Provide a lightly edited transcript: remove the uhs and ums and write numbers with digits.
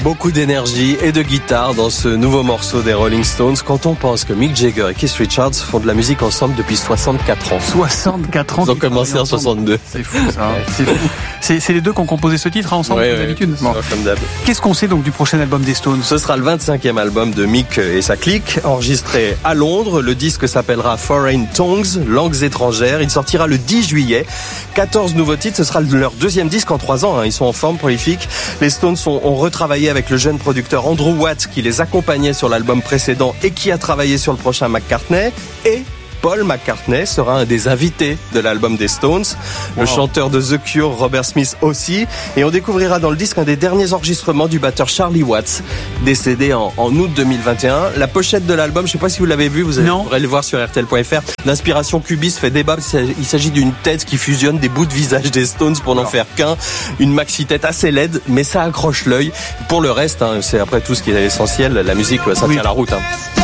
Beaucoup d'énergie et de guitare dans ce nouveau morceau des Rolling Stones quand on pense que Mick Jagger et Keith Richards font de la musique ensemble depuis 64 ans. 64 ans. Ils ont commencé en 62. C'est fou ça. C'est fou. C'est les deux qui ont composé ce titre ensemble comme d'habitude. Bon. Comme d'hab. Qu'est-ce qu'on sait donc du prochain album des Stones ? Ce sera le 25e album de Mick et sa clique, enregistré à Londres. Le disque s'appellera Foreign Tongues, langues étrangères. Il sortira le 10 juillet. 14 nouveaux titres. Ce sera leur deuxième disque en 3 ans. Ils sont en forme, prolifiques. Les Stones ont retravaillé avec le jeune producteur Andrew Watt qui les accompagnait sur l'album précédent et qui a travaillé sur le prochain McCartney. Et Paul McCartney sera un des invités de l'album des Stones. Le chanteur de The Cure, Robert Smith aussi. Et on découvrira dans le disque un des derniers enregistrements du batteur Charlie Watts, décédé en août 2021. La pochette de l'album, je ne sais pas si vous l'avez vu, vous pourrez le voir sur RTL.fr. L'inspiration cubiste fait débat. Il s'agit d'une tête qui fusionne des bouts de visage des Stones pour n'en faire qu'un. Une maxi-tête assez laide, mais ça accroche l'œil. Pour le reste, c'est après tout ce qui est essentiel. La musique, ça tient la route.